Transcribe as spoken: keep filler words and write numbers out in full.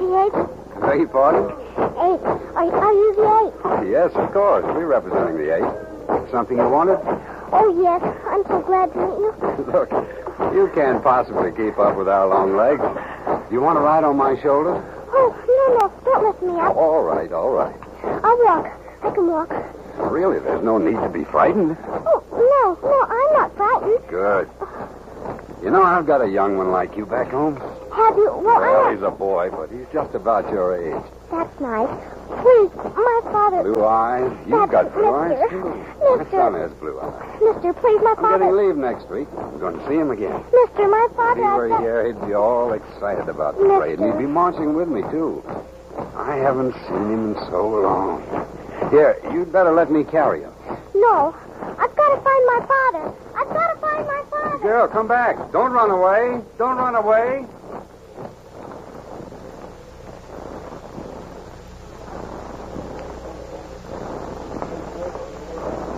the eighth? Beg your pardon? Eight. Are, are you the eighth? Oh, yes, of course. We're representing the eighth. Something you wanted? Oh, yes. I'm so glad to meet you. Look, you can't possibly keep up with our long legs. You want to ride on my shoulder? Oh, no, no. Don't lift me up. All right, all right. I'll walk. I can walk. Really, there's no need to be frightened. Oh, no, no, I'm not frightened. Good. You know, I've got a young one like you back home. Have you? Well, Well, I... he's a boy, but he's just about your age. That's nice. Please, my father... Blue eyes. You've That's got blue Mister. eyes, too. My Mister. son has blue eyes. Mister, please, my I'm father... getting leave next week. I'm going to see him again. Mister, my If father... he were I've got- here, he'd be all excited about the Mister. parade, and he'd be marching with me, too. I haven't seen him in so long. Here, you'd better let me carry him. No, I've got to find my father. I've got to find my father. Girl, come back. Don't run away. Don't run away.